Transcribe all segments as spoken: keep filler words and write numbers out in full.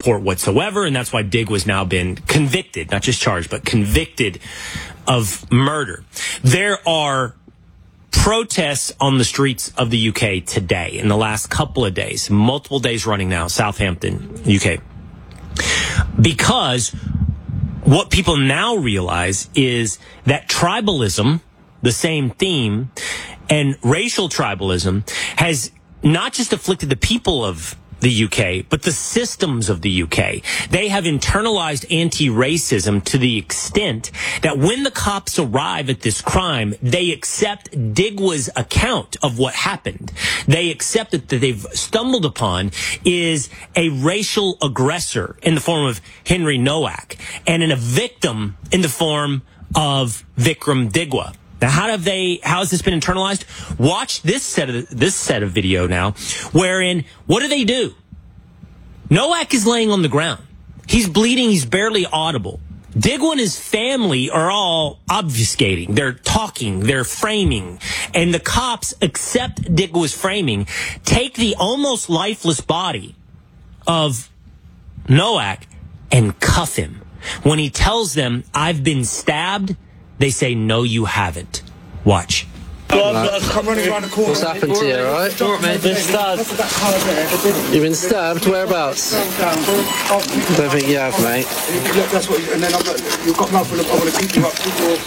support whatsoever, and that's why Digwa's now been convicted, not just charged, but convicted of murder. There are protests on the streets of the U K today, in the last couple of days, multiple days running now, Southampton, U K. Because what people now realize is that tribalism, the same theme, and racial tribalism has not just afflicted the people of the U K, but the systems of the U K. They have internalized anti-racism to the extent that when the cops arrive at this crime, they accept Digwa's account of what happened. They accept that they've stumbled upon is a racial aggressor in the form of Henry Nowak and in a victim in the form of Vikram Digwa. Now, how have they, how has this been internalized? Watch this set of, this set of video now, wherein, what do they do? Nowak is laying on the ground. He's bleeding. He's barely audible. Digwa and his family are all obfuscating. They're talking. They're framing. And the cops accept Digwa's framing, take the almost lifeless body of Nowak and cuff him. When he tells them, I've been stabbed, they say, no, you haven't. Watch. Right. Come running around the corner. What's happened to you, right? I've been stabbed. You've been stabbed? Whereabouts? Don't think you have, mate. Look, that's what you, and then I've got, you've got mouth full of, I want to keep you up. Keep your...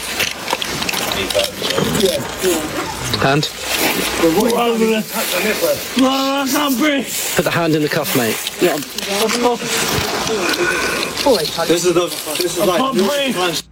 Hand? What are you doing? I can't breathe. Put the hand in the cuff, mate. Yeah. This is the... This is like... I can't breathe.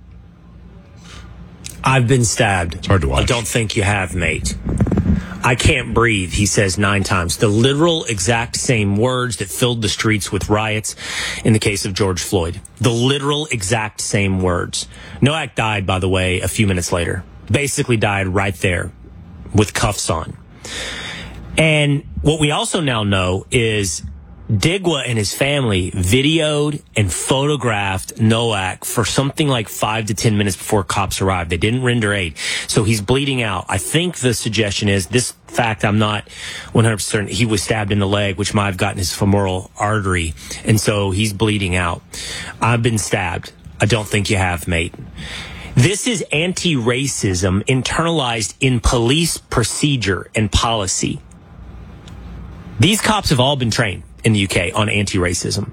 I've been stabbed. It's hard to watch. I don't think you have, mate. I can't breathe, he says nine times. The literal exact same words that filled the streets with riots in the case of George Floyd. The literal exact same words. Nowak died, by the way, a few minutes later. Basically died right there with cuffs on. And what we also now know is Digwa and his family videoed and photographed Nowak for something like five to ten minutes before cops arrived. They didn't render aid. So he's bleeding out. I think the suggestion is this fact, I'm not one hundred percent certain, he was stabbed in the leg, which might have gotten his femoral artery. And so he's bleeding out. I've been stabbed. I don't think you have, mate. This is anti-racism internalized in police procedure and policy. These cops have all been trained in the U K on anti-racism.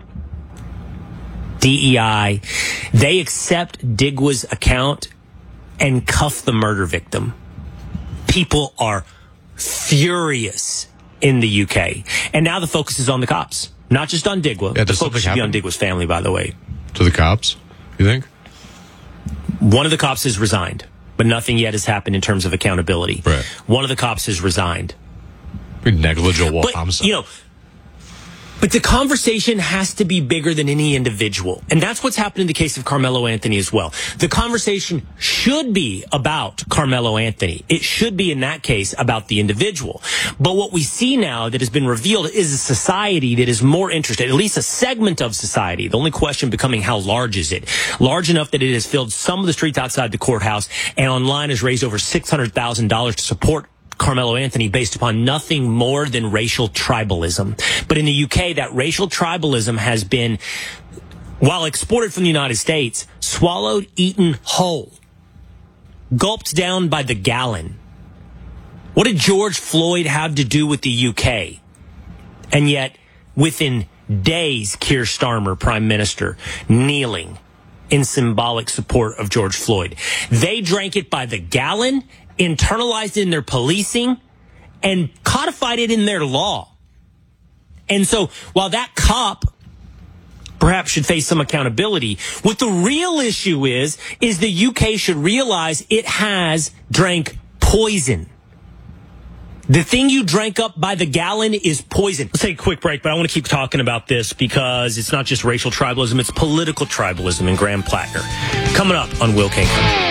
D E I, they accept Digwa's account and cuff the murder victim. People are furious in the U K. And now the focus is on the cops, not just on Digwa. Yeah, the focus should be on Digwa's family, by the way. To the cops, you think? One of the cops has resigned, but nothing yet has happened in terms of accountability. Right. One of the cops has resigned. Pretty negligible but, homicide. You know, but the conversation has to be bigger than any individual. And that's what's happened in the case of Carmelo Anthony as well. The conversation should be about Carmelo Anthony. It should be, in that case, about the individual. But what we see now that has been revealed is a society that is more interested, at least a segment of society. The only question becoming how large is it? Large enough that it has filled some of the streets outside the courthouse and online has raised over six hundred thousand dollars to support Carmelo Anthony based upon nothing more than racial tribalism. But in the U K, that racial tribalism has been, while exported from the United States, swallowed, eaten whole, gulped down by the gallon. What did George Floyd have to do with the U K? And yet, within days, Keir Starmer, Prime Minister, kneeling in symbolic support of George Floyd. They drank it by the gallon, internalized it in their policing, and codified it in their law. And so while that cop perhaps should face some accountability, what the real issue is, is the U K should realize it has drank poison. The thing you drank up by the gallon is poison. Let's take a quick break, but I want to keep talking about this because it's not just racial tribalism, it's political tribalism in Graham Plattner. Coming up on Will Kingston.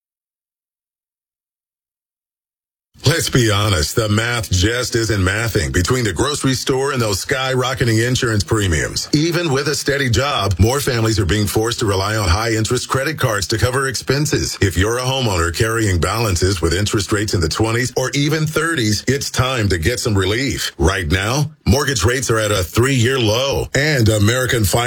Let's be honest, the math just isn't mathing between the grocery store and those skyrocketing insurance premiums. Even with a steady job, more families are being forced to rely on high-interest credit cards to cover expenses. If you're a homeowner carrying balances with interest rates in the twenties or even thirties, it's time to get some relief. Right now, mortgage rates are at a three-year low, and American Finance